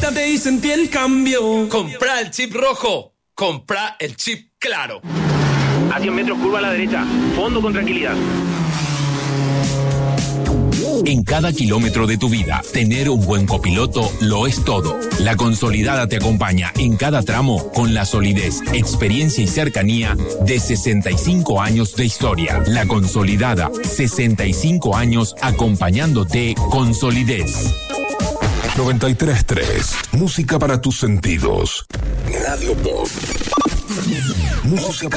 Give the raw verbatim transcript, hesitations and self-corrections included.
conéctate y sentí el cambio. Comprá el chip rojo. Comprá el chip claro. A cien metros, curva a la derecha. Fondo con tranquilidad. En cada kilómetro de tu vida, tener un buen copiloto lo es todo. La Consolidada te acompaña en cada tramo con la solidez, experiencia y cercanía de sesenta y cinco años de historia. La Consolidada, sesenta y cinco años acompañándote con solidez. noventa y tres punto tres, música para tus sentidos. Radio Pop. Música